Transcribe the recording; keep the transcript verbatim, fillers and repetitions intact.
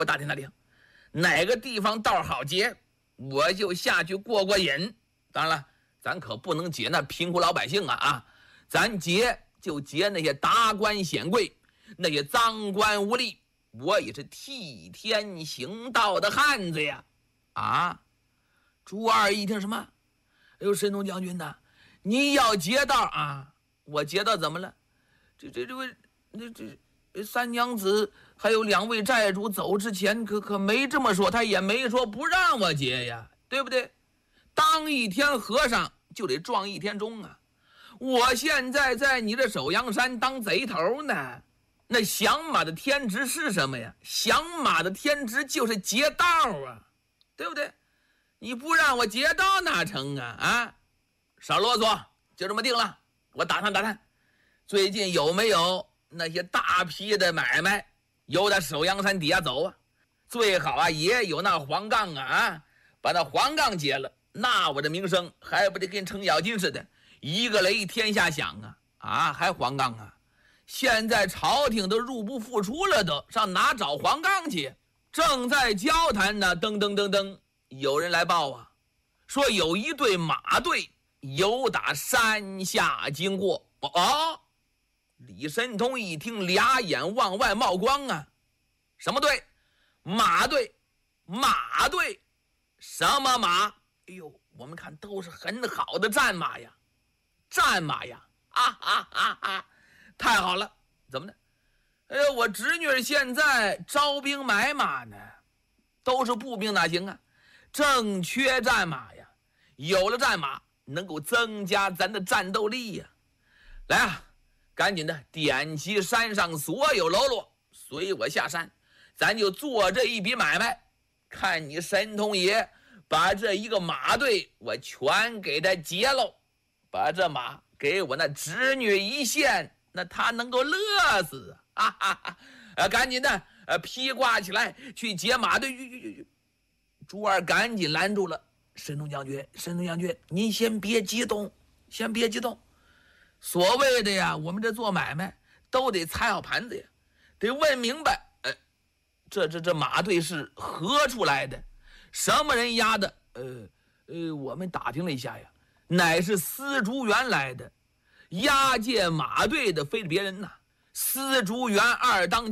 我打听打听，哪个地方道好劫，我就下去过过瘾。当然了，咱可不能劫那贫苦老百姓啊啊！咱劫就劫那些达官显贵，那些赃官污吏。我也是替天行道的汉子呀！啊，朱二一听什么？哎呦，神农将军呐，你要劫道啊？我劫道怎么了？这这这位这这三娘子还有两位债主走之前可可没这么说，他也没说不让我劫呀，对不对？当一天和尚就得撞一天钟啊！我现在在你这首阳山当贼头呢。那降马的天职是什么呀？降马的天职就是劫道啊，对不对？你不让我劫道哪成啊？啊，少啰嗦，就这么定了。我打探打探，最近有没有那些大批的买卖由在首阳山底下走啊？最好啊，也有那黄杠啊啊，把那黄杠劫了，那我的名声还不得跟程咬金似的，一个雷天下响啊啊，还黄杠啊！现在朝廷都入不敷出了，都上哪找黄杠去？正在交谈呢，噔噔噔噔，有人来报啊，说有一队马队由打山下经过。哦，李神通一听，俩眼往外冒光啊！什么队？马队，马队，什么马？哎呦，我们看都是很好的战马呀，战马呀！啊哈哈哈！太好了，怎么呢？哎呀，我侄女现在招兵买马呢，都是步兵哪行啊？正缺战马呀，有了战马能够增加咱的战斗力呀。来啊，赶紧的点齐山上所有喽啰，随我下山，咱就做这一笔买卖。看你神通爷把这一个马队我全给他劫喽，把这马给我那侄女一献，那他能够乐死啊！哈哈哈！呃，赶紧的，呃，披挂起来去劫马队。朱二赶紧拦住了神农将军，神农将军，您先别激动，先别激动。所谓的呀，我们这做买卖都得猜好盘子呀，得问明白，呃，这这这马队是何处来的，什么人押的？呃呃，我们打听了一下呀，乃是丝竹园来的。押解马队的非是别人呐，丝竹园二当